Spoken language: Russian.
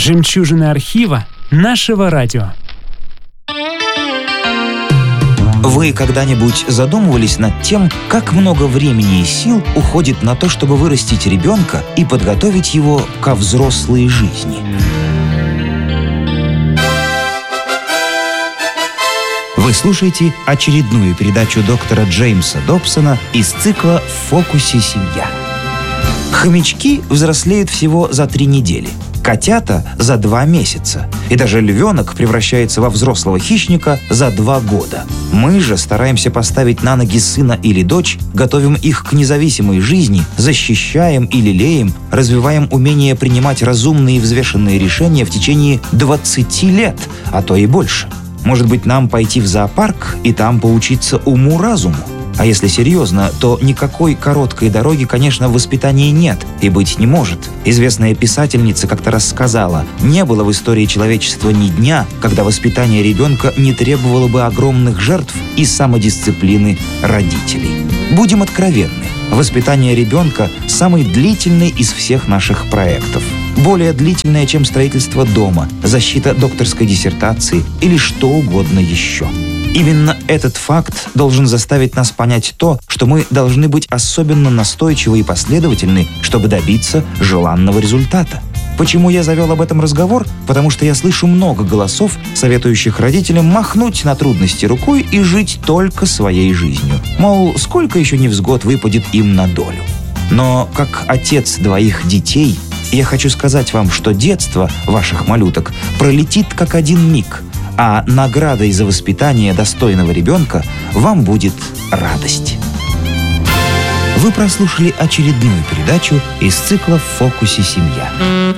Жемчужины архива нашего радио. Вы когда-нибудь задумывались над тем, как много времени и сил уходит на то, чтобы вырастить ребенка и подготовить его ко взрослой жизни? Вы слушаете очередную передачу доктора Джеймса Добсона из цикла «В фокусе семья». Хомячки взрослеют всего за 3 недели, котята — за 2 месяца, и даже львенок превращается во взрослого хищника за 2 года. Мы же стараемся поставить на ноги сына или дочь, готовим их к независимой жизни, защищаем и лелеем, развиваем умение принимать разумные и взвешенные решения в течение 20 лет, а то и больше. Может быть, нам пойти в зоопарк и там поучиться уму-разуму? А если серьезно, то никакой короткой дороги, конечно, в воспитании нет и быть не может. Известная писательница как-то раз сказала: не было в истории человечества ни дня, когда воспитание ребенка не требовало бы огромных жертв и самодисциплины родителей. Будем откровенны. Воспитание ребенка – самый длительный из всех наших проектов. Более длительное, чем строительство дома, защита докторской диссертации или что угодно еще. Именно этот факт должен заставить нас понять то, что мы должны быть особенно настойчивы и последовательны, чтобы добиться желанного результата. Почему я завел об этом разговор? Потому что я слышу много голосов, советующих родителям махнуть на трудности рукой и жить только своей жизнью. Мол, сколько еще невзгод выпадет им на долю. Но как отец 2 детей, я хочу сказать вам, что детство ваших малюток пролетит как один миг, а наградой за воспитание достойного ребенка вам будет радость. Вы прослушали очередную передачу из цикла «В фокусе семья».